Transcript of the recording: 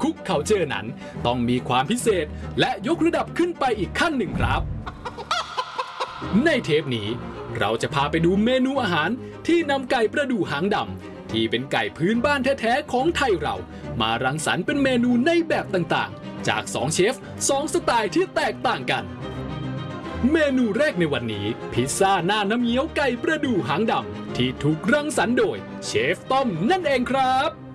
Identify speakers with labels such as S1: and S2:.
S1: ทุก culture นั้นต้องมีความพิเศษและยกระดับขึ้นไปอีกขั้นหนึ่งครับในเทปนี้เราจะพาไปดูเมนูอาหารที่นำไก่ประดู่หางดำที่เป็นไก่พื้นบ้านแท้ๆของไทยเรามารังสรรค์เป็นเมนูในแบบต่างๆจาก2เชฟ2สไตล์ที่แตกต่างกันเมนูแรกในวันนี้พิซซ่าหน้าน้ำเงี้ยวไก่ประดู่หางดำที่ถูกรังสรรค์โดยเชฟต้อมนั่นเองครับ